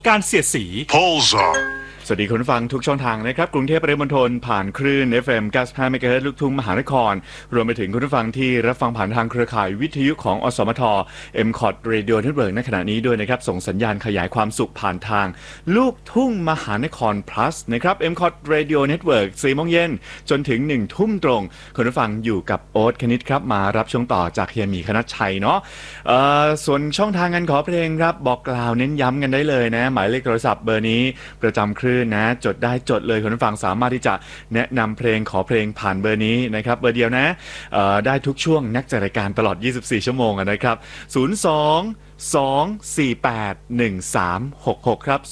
การเสียดสี Pulsar สวัสดีคุณผู้ฟังทุกช่องทางนะครับกรุงเทพปริมณฑลผ่านคลื่น FM 95 MHz ลูกทุ่งมหานครรวมไปถึงคุณผู้ฟังที่รับฟังผ่านทางเครือข่ายวิทยุของอสมท MCOT Radio Network ในขณะนี้ด้วยนะครับส่งสัญญาณขยายความสุขผ่านทางลูกทุ่งมหานคร plus นะครับ MCOT Radio Network 4 โมงเย็นจนถึง 1 ทุ่มตรงคุณผู้ฟังอยู่กับโอ๊ตคณิตครับมารับช่วงต่อจากเฮียหมีคณัชชัยเนาะส่วนช่องทางการขอเพลงครับบอกกล่าวเน้นย้ำกันได้เลยนะหมายเลขโทรศัพท์เบอร์นี้ประจำคลื่นนะจดได้จดเลยคุณผู้ฟังสามารถที่จะแนะนำเพลงขอเพลงผ่านเบอร์นี้นะครับเบอร์เดียวนะได้ทุกช่วงนักจัดรายการตลอด24ชั่วโมงนะครับ02-248-1366ครับ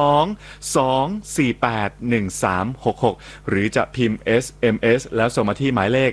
02-248-1366หรือจะพิมพ์ SMS แล้วส่งมาที่หมายเลข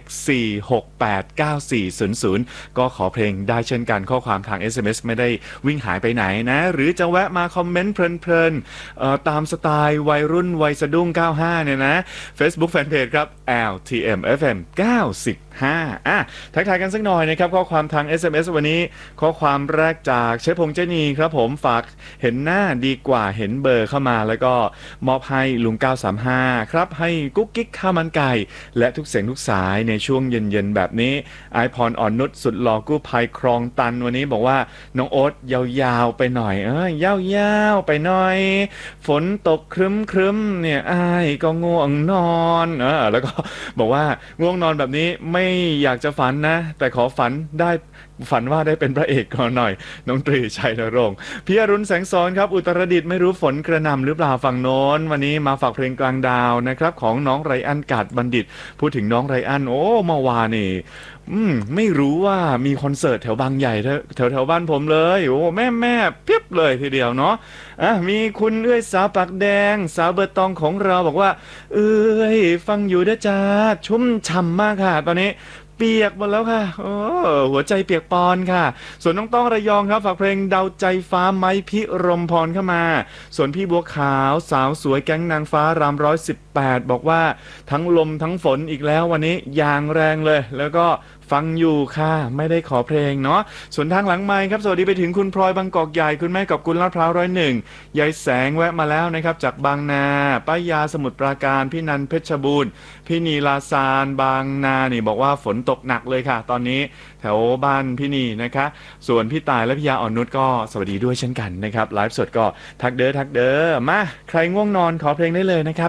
4689400ก็ขอเพลงได้เช่นกันข้อความทาง SMS ไม่ได้วิ่งหายไปไหนนะหรือจะแวะมาคอมเมนต์เพลินๆตามสไตล์วัยรุ่นวัยสะดุ้ง95เนี่ยนะ Facebook Fanpage ครับ LTMFM 95ทักทายกันสักหน่อยนะครับข้อความทาง SMS วันนี้ข้อความแรกจากเชฟพงษ์เจนีครับผมฝากเห็นหน้าดีกว่าเห็นเบอร์เข้ามาแล้วก็มอบให้ลุง935ครับให้กุ๊กกิ๊กข้าวมันไก่และทุกเสียงทุกสายในช่วงเย็นๆแบบนี้ไอพรอ่อนนุชสุดหล่อกู้ภัยครองตันวันนี้บอกว่าน้องโอ๊ตยาวๆไปหน่อยยาวๆไปหน่อยฝนตกครึ้มๆเนี่ยอ้ายก็ง่วงนอนแล้วก็บอกว่าง่วงนอนแบบนี้ไม่อยากจะฝันนะแต่ขอฝันว่าได้เป็นพระเอกก่อนหน่อยน้องตรีชัยนรงค์พี่อรุณแสงสอนครับอุตรดิตถ์ไม่รู้ฝนกระหน่ำหรือเปล่าฝั่งโน้นวันนี้มาฝากเพลงกลางดาวนะครับของน้องไรอันกาดบัณฑิตพูดถึงน้องไรอันโอ้เมื่อวานนี่ไม่รู้ว่ามีคอนเสิร์ตแถวบางใหญ่แถวบ้านผมเลยโอ้แม่เพียบเลยทีเดียวเนาะมีคุณเอ้ยสาวปากแดงสาวเบอร์ตองของเราบอกว่าฟังอยู่เด้อจ้าชุ่มฉ่ำมากค่ะตอนนี้เปียกหมดแล้วค่ะโอ้หัวใจเปียกปอนค่ะส่วนน้องต้องระยองครับฝากเพลงดาวใจฟ้าไม้พิรมพรเข้ามาส่วนพี่บัวขาวสาวสวยแก๊งนางฟ้าราม118บอกว่าทั้งลมทั้งฝนอีกแล้ววันนี้อย่างแรงเลยแล้วก็ฟังอยู่ค่ะไม่ได้ขอเพลงเนาะส่วนทางหลังไมค์ครับสวัสดีไปถึงคุณพลอยบางกอกใหญ่คุณแม่กับคุณลาดพร้าว101ยายแสงแวะมาแล้วนะครับจากบางนาป้ายาสมุทรปราการพี่นันเพชรบูรณ์พี่นีลาซานบางนานี่บอกว่าฝนตกหนักเลยค่ะตอนนี้แถวบ้านพี่นีนะคะส่วนพี่ตายและพี่ยาอ่อนนุชก็สวัสดีด้วยเช่นกันนะครับไลฟ์สดก็ทักเด้อมาใครง่วงนอนขอเพลงได้เลยนะครับ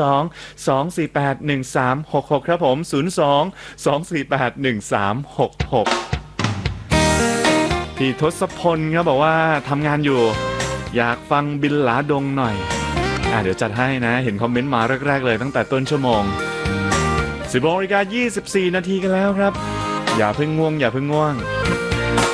02-248-1366ครับผม02-248-1366พี่ทศพลครับบอกว่าทำงานอยู่อยากฟังบินหลาดงหน่อยเดี๋ยวจัดให้นะเห็นคอมเมนต์มาแรกๆเลยตั้งแต่ต้นชั่วโมง 10:24 นาทีกันแล้วครับอย่าเพิ่งง่วง